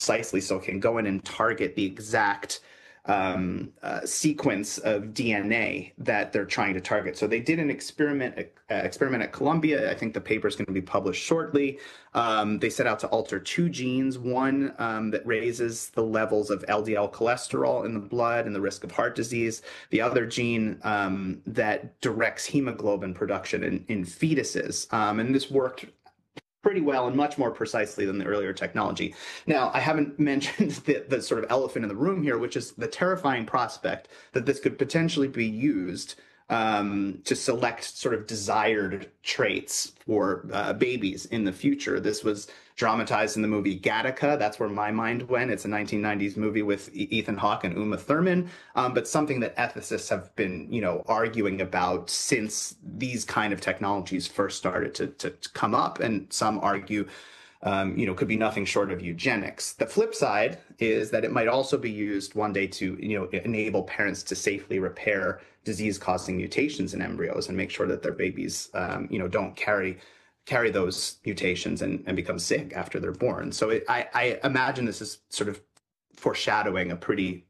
precisely, so it can go in and target the exact sequence of DNA that they're trying to target. So they did an experiment at Columbia. I think the paper is going to be published shortly. They set out to alter two genes, one that raises the levels of LDL cholesterol in the blood and the risk of heart disease, the other gene that directs hemoglobin production in fetuses. And this worked pretty well and much more precisely than the earlier technology. Now, I haven't mentioned the sort of elephant in the room here, which is the terrifying prospect that this could potentially be used to select sort of desired traits for babies in the future. This was dramatized in the movie Gattaca. That's where my mind went. It's a 1990s movie with Ethan Hawke and Uma Thurman, but something that ethicists have been, arguing about since these kind of technologies first started to come up, and some argue could be nothing short of eugenics. The flip side is that it might also be used one day to, enable parents to safely repair disease-causing mutations in embryos and make sure that their babies, don't carry those mutations and become sick after they're born. So I imagine this is sort of foreshadowing a pretty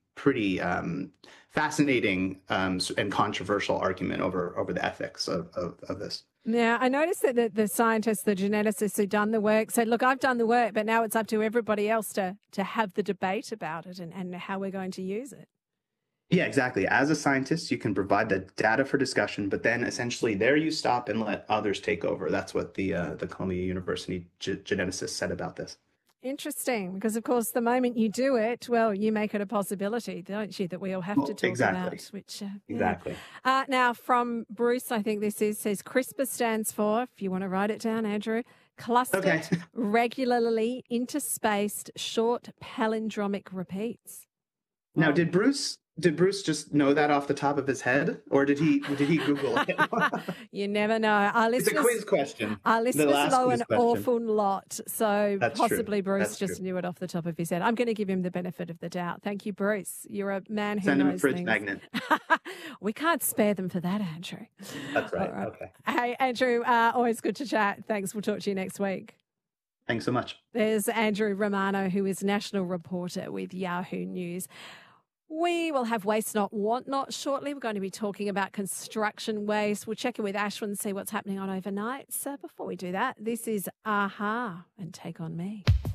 fascinating and controversial argument over the ethics of this. Now, I noticed that the scientists, the geneticists who've done the work said, look, I've done the work, but now it's up to everybody else to have the debate about it and how we're going to use it. Yeah, exactly. As a scientist, you can provide the data for discussion, but then essentially there you stop and let others take over. That's what the Columbia University geneticists said about this. Interesting, because, of course, the moment you do it, well, you make it a possibility, don't you, that we all have to talk about. Which, exactly. Yeah. Now, from Bruce, I think this says CRISPR stands for, if you want to write it down, Andrew, clustered, regularly interspaced, short palindromic repeats. Now, did Bruce just know that off the top of his head, or did he Google it? You never know. Our listeners, it's a quiz question. Our listeners know an awful lot, so That's possibly true. Bruce just knew it off the top of his head. I'm going to give him the benefit of the doubt. Thank you, Bruce. You're a man who Send him knows a fridge things. magnet. We can't spare them for that, Andrew. That's right. Okay. Hey, Andrew, always good to chat. Thanks. We'll talk to you next week. Thanks so much. There's Andrew Romano, who is national reporter with Yahoo News. We will have Waste Not, Want Not shortly. We're going to be talking about construction waste. We'll check in with Ashwin and see what's happening on overnight. So before we do that, this is a-ha and Take On Me.